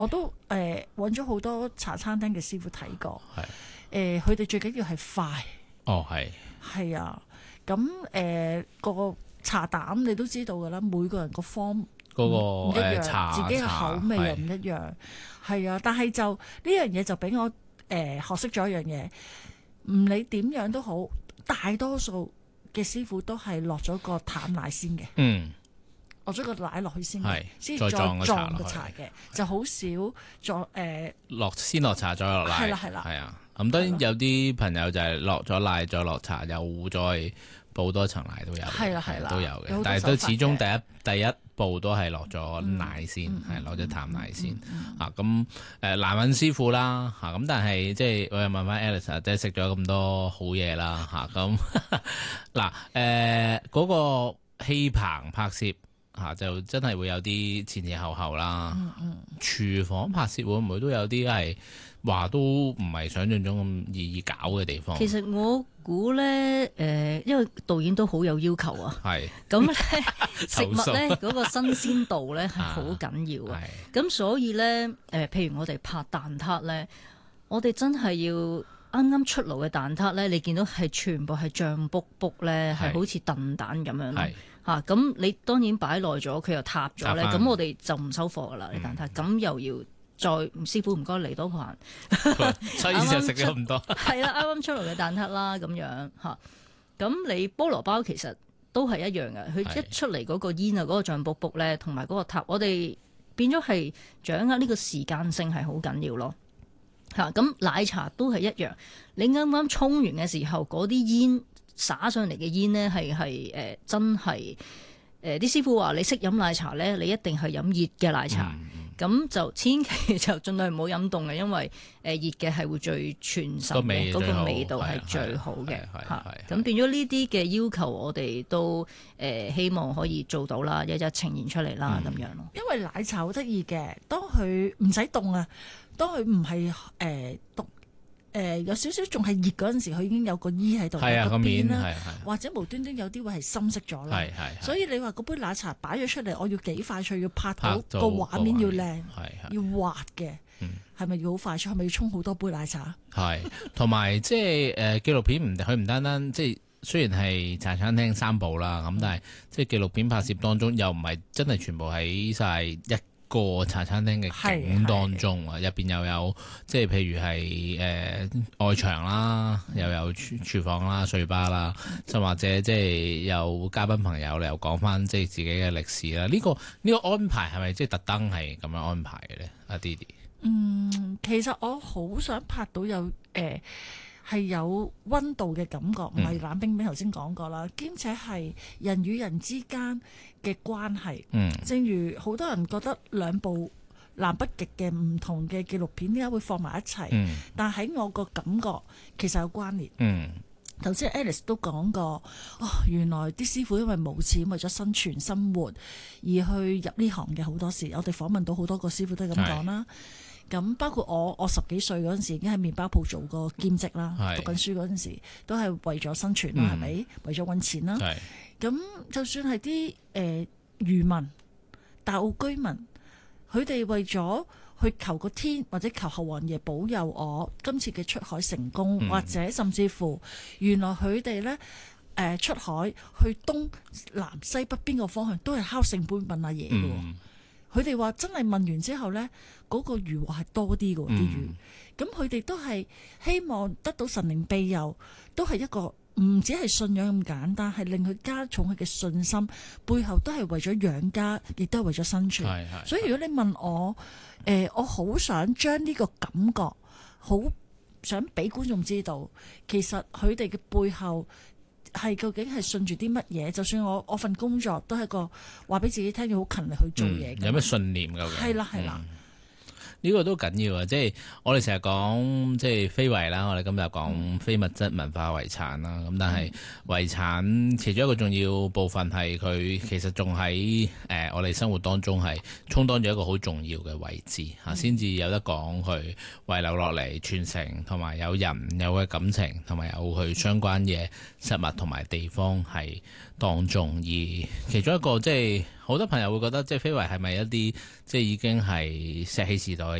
我都揾咗好多茶餐廳嘅師傅睇過，佢哋最緊要係快。 哦， 係啊，咁個茶膽你都知道㗎啦，每個人個方嗰唔一樣， 茶自己嘅口味又唔一樣，係啊。但係就呢樣嘢就俾我學識咗一樣嘢，唔理點樣都好，大多數嘅師傅都係落咗個淡奶先嘅，落咗個奶落去先嘅，先再撞個茶嘅，就好少先落茶再落奶， 係啦， 係啊。咁當然有啲朋友就係落咗奶再落茶，又再補多層奶都有， 係啦， 都有嘅。但係都始終第一步都係落咗奶先，係落咗淡奶先咁難揾師傅啦咁，但係即係我又問翻 Alice， 即係食咗咁多好嘢啦咁嗱嗰個氣棚拍攝就真係會有啲前前後後啦。廚房拍攝會唔會都有啲係話都唔係想象中咁易搞嘅地方？ 其實我估咧，因為導演都好有要求啊。 係咁咧，食物咧嗰個新鮮度咧係好緊要啊。咁所以咧，譬如我哋拍蛋撻咧，我哋真係要啱啱出爐嘅蛋撻咧，你見到係全部係脹卜卜咧，係好似燉蛋咁樣咯。咁你當然擺耐咗，佢又塌咗咧，咁我哋就唔收貨噶啦，啲蛋撻。咁又要再師傅唔該嚟多盤， 所以就食咗咁多。 係啦，啱啱出爐嘅蛋撻啦，咁樣嚇。咁你菠蘿包其實都係一樣嘅，佢一出嚟嗰個煙啊，嗰個脹卜卜咧，同埋嗰個塔，我哋變咗係掌握呢個時間性係好緊要咯。咁奶茶都係一樣，你啱啱沖完嘅時候，嗰啲煙灑上嚟嘅煙呢，係真係啲師傅話你識飲奶茶咧，你一定係飲熱嘅奶茶。咁就千祈就盡量唔好飲凍嘅，因為熱嘅係會最傳神嘅，嗰個味道係最好嘅。咁變咗呢啲嘅要求，我哋都希望可以做到啦，一呈現出嚟啦，咁樣咯。 因為奶茶好得意嘅，當佢唔使凍啊，當佢唔係凍。有少少仲係熱嗰陣時，佢已經有個衣喺度，個邊啦，或者無端端有啲會係深色咗啦。所以你話嗰杯奶茶擺咗出嚟，我要幾快脆，要拍到個畫面要靚，要滑嘅，係咪要好快脆？係咪要沖好多杯奶茶？ 係，同埋即係紀錄片佢唔單單即係雖然係茶餐廳三部啦，咁但係即係紀錄片拍攝當中又唔係真係全部喺晒一個茶餐廳嘅景當中啊，入邊又有即係譬如係外場啦，又有廚房啦、水吧啦，甚或者即係有嘉賓朋友又講翻即係自己嘅歷史啦。呢個安排係咪即係特登係咁樣安排嘅咧？阿 Didi， 其實我好想拍到有係有溫度嘅感覺，唔係冷冰冰。頭先講過啦，兼且係人與人之間嘅關係。正如好多人覺得兩部南北極嘅唔同嘅紀錄片點解會放埋一齊？但喺我個感覺其實有關聯。頭先 Alice 都講過，原來啲師傅因為冇錢，為咗生存生活而去入呢行嘅好多時。我哋訪問到好多個師傅都係咁講啦。咁包括我10幾歲嗰陣時已經喺麵包鋪做過兼職啦，讀緊書嗰陣時都係為咗生存啦，係咪？為咗揾錢啦。咁就算係啲漁民、大澳居民，佢哋為咗去求個天或者求後王爺保佑我今次嘅出海成功，或者甚至乎原來佢哋呢出海去東南西北邊個方向都係敲聖杯問阿爺嘅。佢哋話真係問完之後呢，嗰個魚獲係多啲嘅啲魚，咁佢哋都係希望得到神靈庇佑，都係一個唔止係信仰咁簡單，係令佢加重佢嘅信心，背後都係為咗養家，亦都係為咗生存。所以如果你問我，我好想將呢個感覺，好想俾觀眾知道，其實佢哋嘅背後係究竟係順住啲乜嘢？就算我份工作都係個話俾自己聽，要好勤力去做嘢。 有咩信念㗎？ 係啦，係啦。 呢個都緊要啊！即係我哋成日講即係非遺啦，我哋今日講非物質文化遺產啦。咁但係遺產其中一個重要部分係佢其實仲喺我哋生活當中係充當咗一個好重要嘅位置嚇，先至有得講佢遺留落嚟傳承，同埋有人有嘅感情，同埋有佢相關嘅實物同埋地方係當中。而其中一個即係好多朋友會覺得即係非遺係咪一啲即係已經係石器時代嘅